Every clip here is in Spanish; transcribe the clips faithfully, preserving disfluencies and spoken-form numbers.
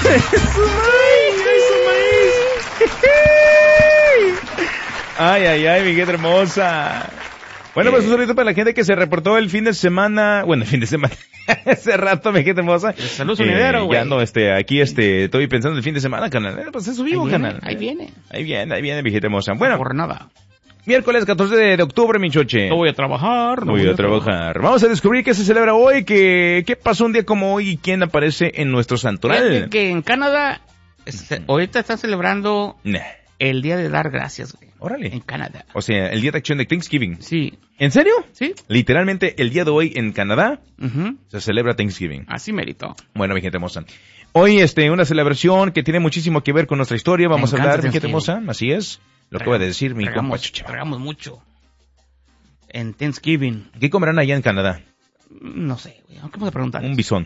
¡Eso maíz! ¡Eso maíz! ¡Ay, ay, ay, mi gente hermosa! Bueno, pues un saludo para la gente que se reportó el fin de semana, bueno, el fin de semana, hace rato, mi gente hermosa. Salud sonidero, güey. Eh, ya no, este, aquí, este, estoy pensando en el fin de semana, canal. Eh, pues eso vivo, ahí viene, canal. Ahí viene. Ahí viene, ahí viene, mi gente hermosa. Bueno. Por nada. Miércoles catorce de octubre, mi choche. No voy a trabajar. No voy, voy a trabajar. trabajar. Vamos a descubrir qué se celebra hoy, qué, qué pasó un día como hoy y quién aparece en nuestro santoral. Fíjate que en Canadá, este, ahorita están celebrando nah. el Día de Dar Gracias, güey. Órale. En Canadá. O sea, el Día de Acción de Thanksgiving. Sí. ¿En serio? Sí. Literalmente, el día de hoy en Canadá uh-huh. se celebra Thanksgiving. Así mérito. Bueno, mi gente hermosa. Hoy, este, una celebración que tiene muchísimo que ver con nuestra historia. Vamos a hablar, mi gente hermosa. Así es. Lo que voy a decir, mi compa Chucha. Tragamos mucho. En Thanksgiving. ¿Qué comerán allá en Canadá? No sé, güey. ¿Qué vamos a preguntar? Un bisón.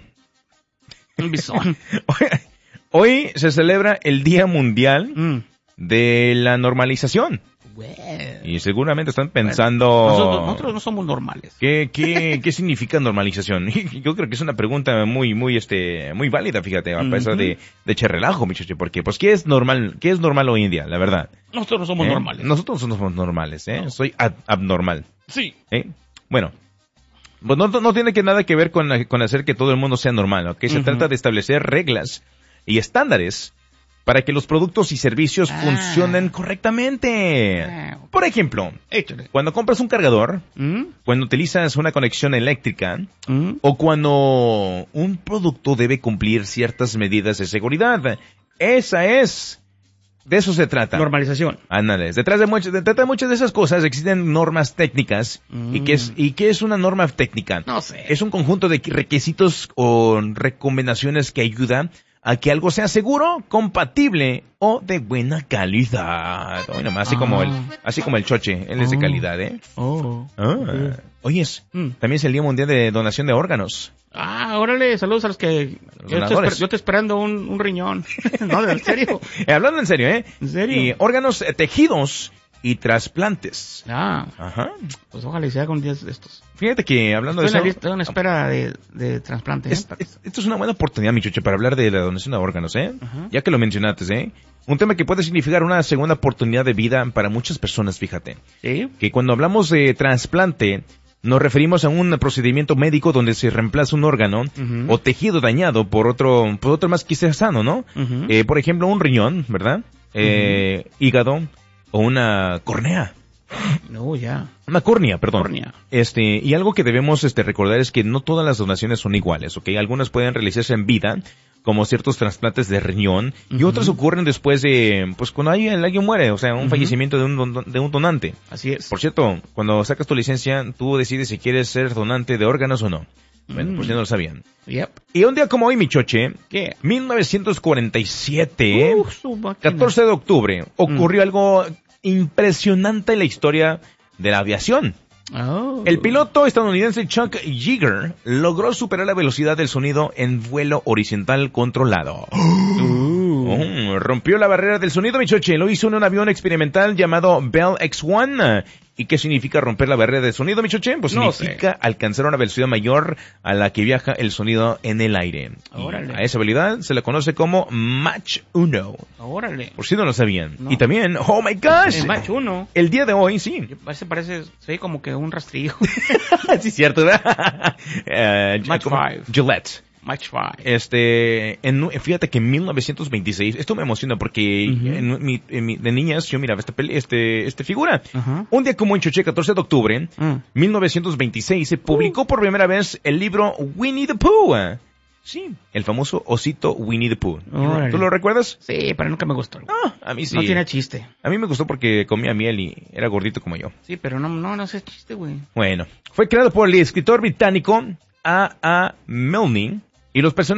Un bisón. hoy, hoy se celebra el Día Mundial mm. de la Normalización. Well. Y seguramente están pensando... Bueno, nosotros, nosotros no somos normales. ¿Qué, qué, qué significa normalización? Yo creo que es una pregunta muy, muy, este, muy válida, fíjate, a pesar uh-huh. de, de echar relajo, muchacho, porque, pues, ¿qué es normal, qué es normal hoy en día, la verdad? Nosotros no somos ¿Eh? normales. Nosotros no somos normales, ¿eh? No. Soy ab- abnormal. Sí. ¿Eh? Bueno. Pues no, no tiene que nada que ver con, con hacer que todo el mundo sea normal, ¿ok? Se uh-huh. trata de establecer reglas y estándares para que los productos y servicios ah. funcionen correctamente. Ah. Por ejemplo, échale. Cuando compras un cargador, ¿Mm? cuando utilizas una conexión eléctrica, ¿Mm? o cuando un producto debe cumplir ciertas medidas de seguridad. Esa es... De eso se trata. Normalización. Ándale. Detrás de muchas, detrás de muchas de esas cosas existen normas técnicas. Mm. ¿Y qué es, y qué es una norma técnica? No sé. Es un conjunto de requisitos o recomendaciones que ayudan a que algo sea seguro, compatible o de buena calidad. Oye, nomás, así ah. como el, así como el choche, él oh. es de calidad, ¿eh? Oh. Ah. Sí. Oyes, mm. también es el Día Mundial de Donación de Órganos. Ah, órale, saludos a los que... Los yo, estoy esper- yo estoy esperando un, un riñón. No, en serio. eh, hablando en serio, ¿eh? ¿En serio? Y órganos, eh, tejidos y trasplantes. Ah. Ajá. Pues ojalá y sea con días de estos. Fíjate que hablando estoy de eso... Estoy en espera de, de trasplante. Es, ¿eh? es, esto es una buena oportunidad, mi chuche, para hablar de la donación de órganos, ¿eh? Uh-huh. Ya que lo mencionaste, ¿eh? Un tema que puede significar una segunda oportunidad de vida para muchas personas, fíjate. Sí. Que cuando hablamos de trasplante... Nos referimos a un procedimiento médico donde se reemplaza un órgano uh-huh. o tejido dañado por otro, por otro más quizás sano, ¿no? Uh-huh. Eh, por ejemplo, un riñón, ¿verdad? Eh, uh-huh. Hígado o una córnea. No, ya. Una córnea, perdón. Córnea. Este, y algo que debemos este, recordar es que no todas las donaciones son iguales, ¿ok? Algunas pueden realizarse en vida, como ciertos trasplantes de riñón, uh-huh. y otras ocurren después de, pues cuando alguien, alguien muere, o sea, un uh-huh. fallecimiento de un, don, de un donante. Así es. Por cierto, cuando sacas tu licencia, tú decides si quieres ser donante de órganos o no. Bueno, mm. por si no lo sabían. Yep. Y un día como hoy, mi choche, ¿qué? mil novecientos cuarenta y siete, uh, catorce de octubre, ocurrió mm. algo impresionante en la historia de la aviación. Oh. El piloto estadounidense Chuck Yeager logró superar la velocidad del sonido en vuelo horizontal controlado. Uh. Oh, rompió la barrera del sonido, mi choche. Lo hizo en un avión experimental llamado Bell X uno. ¿Y qué significa romper la barrera del sonido, mi choche? Pues no significa sé. alcanzar una velocidad mayor a la que viaja el sonido en el aire. Órale. A esa habilidad se la conoce como Mach uno. Órale. Por si no lo sabían. No. Y también, oh my gosh. El Mach uno. El día de hoy, sí. Parece, parece, se ve como que un rastrillo. Sí, cierto, ¿verdad? uh, Mach five. Gillette. Mach five. Este, en, fíjate que en mil novecientos veintiséis, esto me emociona porque uh-huh. en mi, en mi, de niñas yo miraba esta peli, este, este figura. Uh-huh. Un día como en Choche, catorce de octubre, uh. mil novecientos veintiséis, se publicó uh. por primera vez el libro Winnie the Pooh. Sí, el famoso osito Winnie the Pooh. Oh, ¿Tú lo recuerdas? Sí, pero nunca me gustó. Ah, a mí sí. No tiene chiste. A mí me gustó porque comía miel y era gordito como yo. Sí, pero no, no, no es chiste, güey. Bueno, fue creado por el escritor británico A A Milne y los personajes